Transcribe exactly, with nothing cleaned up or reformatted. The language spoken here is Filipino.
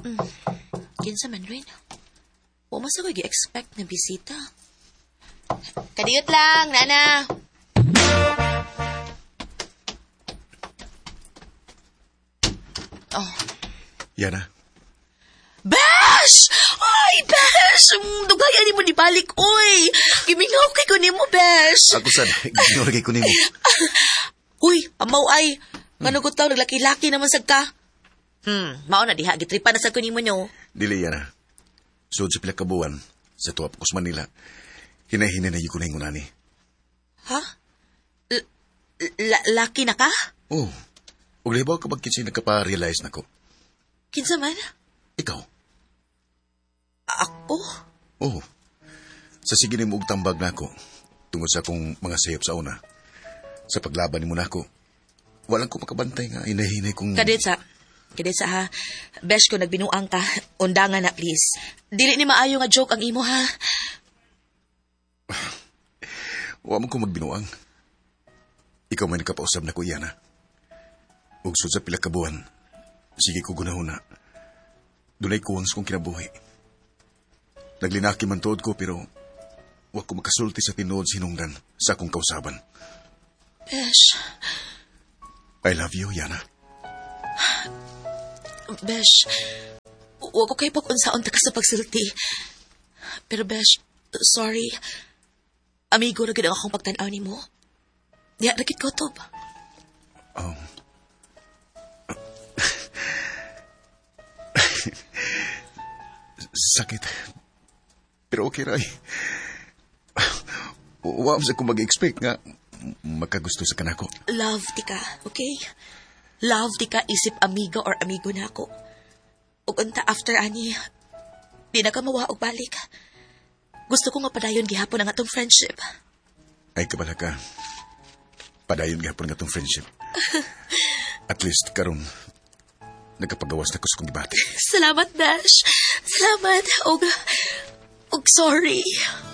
Kinsa man rin. Wa mas ako i-expect na bisita. Kadiyot lang, Nana. Oh. Yana. Besh! Ay, Besh! Dugayan ni mo di balik, oy! Gimingaw kay ko ni mo, Besh! Ako sad, ginorgay ko nimo. Uy, amaw ay, manugot taw, naglaki-laki naman sad ka. Hmm, mao na diha, gitripa na sad ko ni mo nyo. Dili, Yana. Sud sa pila ka buwan, sa tuwa pa ko sa Manila, hinahinay na yung kunay ngunani. Ha? L- l- laki na ka? Oh, ug libaw ka bagkit siya nagkapa-realize na ko. Kinsa man? Ikaw? Ako? Oh, sa sige ni mo og tambag na ako, tungod sa akong mga sayop sa una. Sa paglaban ni mo na ako, walang ko makabantay nga hinahinay kong... Kadetsa, kadetsa ha, Besh ko nagbinuang ka, undangan na please. Dili ni maayo nga joke ang imo ha. Wa mo ko magbinuang. Ikaw may nakapausab na ko iyan ha. Ug sud sa pila ka buwan, sige ko gunahuna. Dunay kuwang sa kong kinabuhi. Naglinaki man tuod ko pero wa ko makasulti sa tinuod sinungdan sa akong kausaban. Besh. I love you, Yana. Besh, huwag ko kayo pag-unsaon ta ka sa pagsulti. Pero Besh, sorry. Amigo na gano'n akong pagtanaw ni mo. Diya, nakit ko, Tob. Um... Sakit. Pero okay, Ray. Wa sa kong mag-expect nga makagusto sa kanako. Love di ka, okay? Love di ka isip amigo or amigo na ako. Ug unta after ani, di na ka mawa og balik. Gusto ko nga padayon gihapon ang atong friendship. Ay kabala ka. Padayon gihapon ang atong friendship. At least karon nagkapagawas na ko sa kong gibati. Salamat, Dash. Salamat. Og, og sorry.